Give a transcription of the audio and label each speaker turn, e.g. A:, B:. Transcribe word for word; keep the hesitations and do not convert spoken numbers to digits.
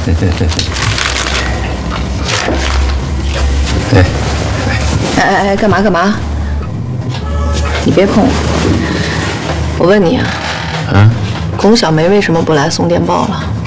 A: 对。
B: 哎哎哎，干嘛干嘛？你别碰我！我问你啊，
A: 啊？
B: 龚小梅为什么不来送电报了？